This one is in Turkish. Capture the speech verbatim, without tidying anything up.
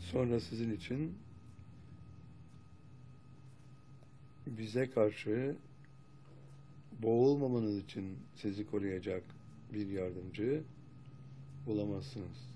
Sonra sizin için bize karşı boğulmamanız için sizi koruyacak bir yardımcı bulamazsınız.